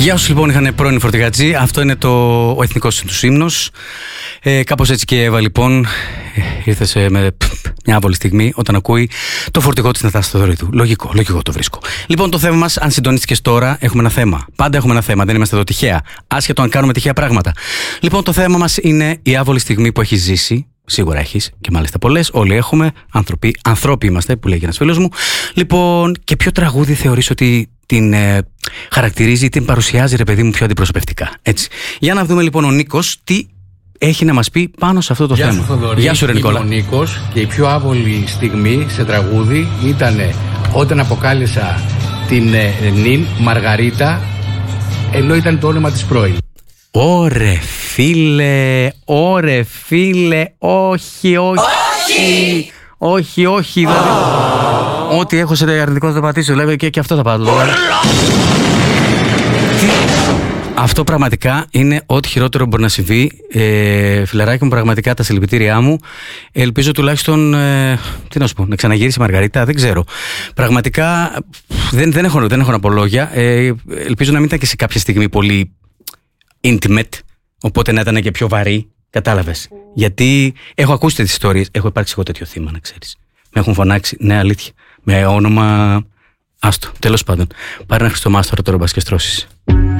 Γεια σου λοιπόν, είχανε πρώην φορτηγατζή. Αυτό είναι ο εθνικός τους ύμνος. Κάπως έτσι και η Εύα λοιπόν ήρθε με μια άβολη στιγμή όταν ακούει το φορτηγό της Νατάσης Θεοδωρίδου. Λογικό το βρίσκω. Λοιπόν, το θέμα μας, αν συντονίστηκες τώρα, έχουμε ένα θέμα. Πάντα έχουμε ένα θέμα, δεν είμαστε εδώ τυχαία. Άσχετο αν κάνουμε τυχαία πράγματα. Λοιπόν, το θέμα μας είναι η άβολη στιγμή που έχεις ζήσει. Σίγουρα έχεις και μάλιστα πολλές. Όλοι έχουμε. Ανθρώποι είμαστε, που λέει ένας φίλος μου. Λοιπόν, και ποιο τραγούδι θεωρείς ότι την χαρακτηρίζει ή την παρουσιάζει, ρε παιδί μου, πιο αντιπροσωπευτικά? Έτσι. Για να δούμε λοιπόν ο Νίκος τι έχει να μας πει πάνω σε αυτό το θέμα. Γεια σου, Θοδωρή. Γεια σου, ρε Νικόλα. Είμαι ο Νίκος και η πιο άβολη στιγμή σε τραγούδι ήταν όταν αποκάλεσα την Νιν Μαργαρίτα, ενώ ήταν το όνομα της πρώην. Ωρε φίλε, όχι, δηλαδή, ό,τι έχω σε αρνητικό θα το πατήσω, δηλαδή και αυτό θα πάω. Αυτό πραγματικά είναι ό,τι χειρότερο μπορεί να συμβεί. Φιλαράκι μου, πραγματικά τα συλληπιτήριά μου. Ελπίζω τουλάχιστον, τι να σου πω, να ξαναγυρίσει η Μαργαρίτα, δεν ξέρω. Πραγματικά δεν έχω απολόγια. Ελπίζω να μην ήταν και σε κάποια στιγμή πολύ intimate, οπότε να ήταν και πιο βαρύ. Κατάλαβες? Γιατί έχω ακούσει τις ιστορίες, έχω υπάρξει εγώ τέτοιο θύμα, να ξέρεις. Με έχουν φωνάξει, ναι, αλήθεια, με όνομα. Άστο, τέλος πάντων. Πάρε ένα Χριστομάστορο τώρα, μπας και στρώσεις.